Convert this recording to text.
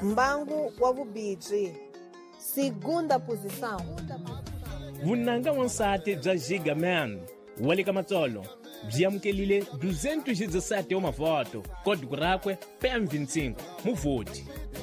Mbangu wa Vubitri, segunda posição. Vunanga wansate bza Giga Man Walika Matsolo bziamukelile 217 wa mavoto, código rakwe PM25 muvoti.